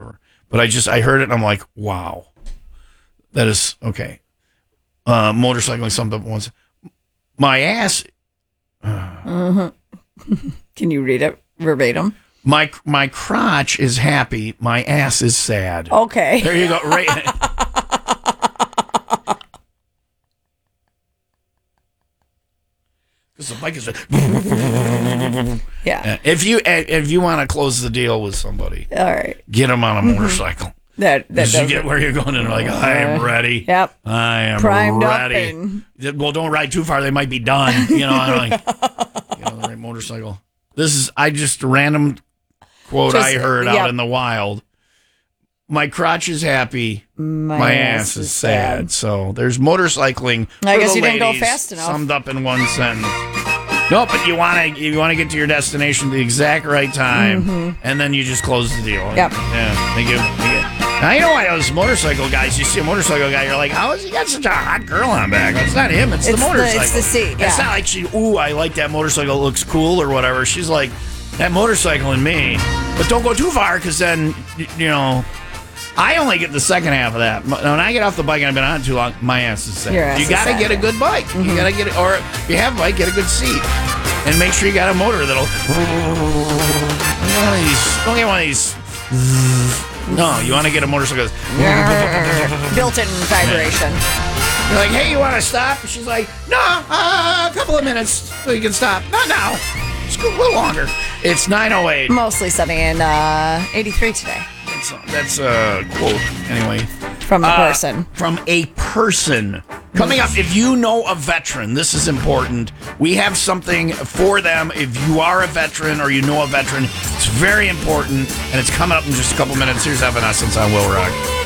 whatever. But I heard it and I'm like, wow, that is okay. Motorcycling summed up once. My ass. Can you read it verbatim? My crotch is happy. My ass is sad. Okay. There you go. Right. Because the bike is. Yeah. If you want to close the deal with somebody, all right, get them on a motorcycle. That you get where you're going and like, I am ready. Yep. I am primed ready. Up Well, don't ride too far; they might be done. You know, I'm like, get on the right motorcycle. This is just a random quote I heard out in the wild. My crotch is happy. My ass is sad. So there's motorcycling. I guess the you didn't go ladies, fast enough. Summed up in one sentence. No, but you want to get to your destination at the exact right time, and then you just close the deal. Yep. Yeah. Now, you know why those motorcycle guys, you see a motorcycle guy, you're like, how has he got such a hot girl on back? It's not him, it's the motorcycle. It's the seat, It's not like I like that motorcycle, it looks cool or whatever. She's like, that motorcycle and me. But don't go too far, because then, I only get the second half of that. When I get off the bike and I've been on it too long, my ass is sad. You got to get a good bike. You got to get it, or if you have a bike, get a good seat. And make sure you got a motor that'll... Don't get one of these... No, you want to get a motorcycle. Built-in vibration. You're like, hey, you want to stop? She's like, no, a couple of minutes so you can stop. Not now. Just a little longer. It's 9:08. Mostly sunny in 83 today. That's a quote, anyway. From a person. From a person. Coming up, if you know a veteran, this is important. We have something for them. If you are a veteran or you know a veteran, it's very important, and it's coming up in just a couple minutes. Here's Evanescence on Will Rock.